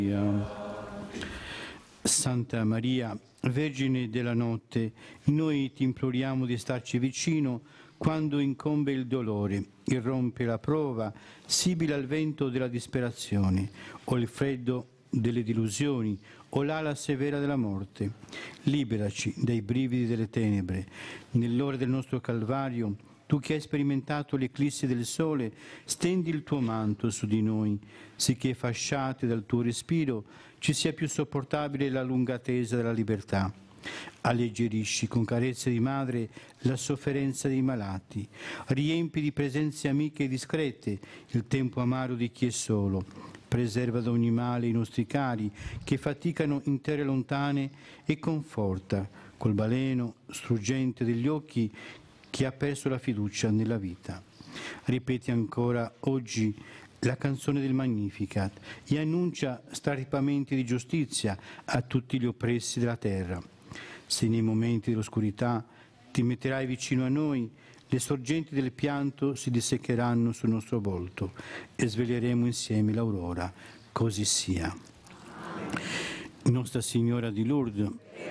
Santa Maria, Vergine della notte, noi ti imploriamo di starci vicino quando incombe il dolore, irrompe la prova, sibila il vento della disperazione, o il freddo delle delusioni, o l'ala severa della morte. Liberaci dai brividi delle tenebre. Nell'ora del nostro Calvario, tu che hai sperimentato l'eclissi del sole, stendi il tuo manto su di noi, sicché fasciati dal tuo respiro ci sia più sopportabile la lunga attesa della libertà. Alleggerisci con carezze di madre la sofferenza dei malati, riempi di presenze amiche e discrete il tempo amaro di chi è solo, preserva da ogni male i nostri cari che faticano in terre lontane e conforta col baleno struggente degli occhi chi ha perso la fiducia nella vita. Ripeti ancora oggi la canzone del Magnificat e annuncia straripamenti di giustizia a tutti gli oppressi della terra. Se nei momenti dell'oscurità ti metterai vicino a noi, le sorgenti del pianto si disseccheranno sul nostro volto e sveglieremo insieme l'aurora. Così sia. Nostra Signora di Lourdes,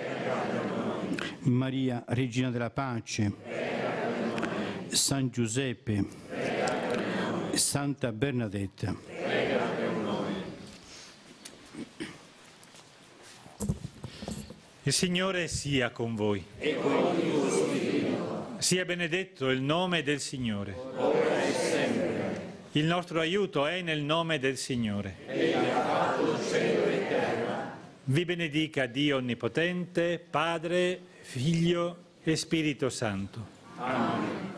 Maria, Regina della Pace, San Giuseppe, Santa Bernadetta. Il Signore sia con voi. E con il tuo spirito. Sia benedetto il nome del Signore. Ora e sempre. Il nostro aiuto è nel nome del Signore. Egli ha fatto cielo e terra. Vi benedica Dio Onnipotente, Padre, Figlio e Spirito Santo. Amen.